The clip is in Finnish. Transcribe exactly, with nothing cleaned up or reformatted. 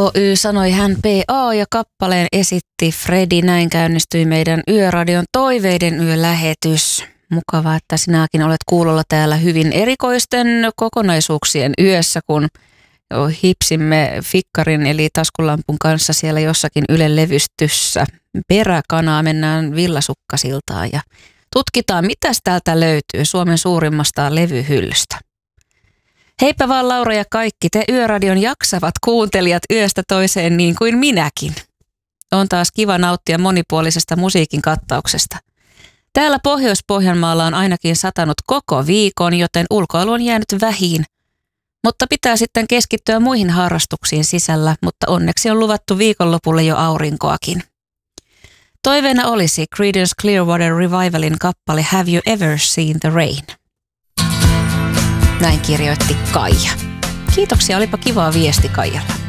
Oy sanoi hän P A ja kappaleen esitti Fredi. Näin käynnistyi meidän Yöradion toiveiden yölähetys. Mukavaa, että sinäkin olet kuulolla täällä hyvin erikoisten kokonaisuuksien yössä, kun hipsimme fikkarin eli taskulampun kanssa siellä jossakin Ylen levystyssä. Peräkanaa mennään Villasukkasiltaan ja tutkitaan, mitäs täältä löytyy Suomen suurimmasta levyhyllystä. Heipä vaan Laura ja kaikki te Yöradion jaksavat kuuntelijat yöstä toiseen niin kuin minäkin. On taas kiva nauttia monipuolisesta musiikin kattauksesta. Täällä Pohjois-Pohjanmaalla on ainakin satanut koko viikon, joten ulkoilu on jäänyt vähiin. Mutta pitää sitten keskittyä muihin harrastuksiin sisällä, mutta onneksi on luvattu viikonlopulle jo aurinkoakin. Toiveena olisi Creedence Clearwater Revivalin kappale Have You Ever Seen the Rain? Näin kirjoitti Kaija. Kiitoksia, olipa kivaa viesti Kaijalla.